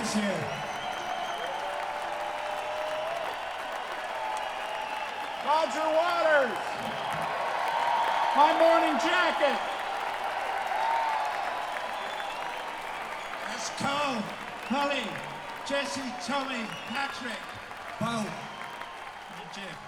Waters here. Roger Waters. My morning jacket. That's Carl, Holly, Jesse, Tommy, Patrick, Bo, and Jim.